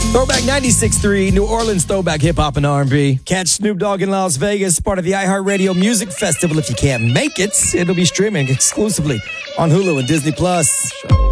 Throwback 96.3, New Orleans throwback hip-hop and R&B. Catch Snoop Dogg in Las Vegas, part of the iHeartRadio Music Festival. If you can't make it, it'll be streaming exclusively on Hulu and Disney+.